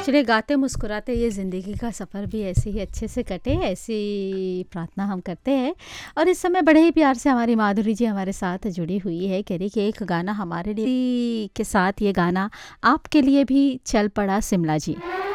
चलिए गाते मुस्कुराते ये ज़िंदगी का सफ़र भी ऐसे ही अच्छे से कटे, ऐसी प्रार्थना हम करते हैं। और इस समय बड़े ही प्यार से हमारी माधुरी जी हमारे साथ जुड़ी हुई है, कह रही कि एक गाना हमारे लिए के साथ ये गाना आपके लिए भी चल पड़ा शिमला जी।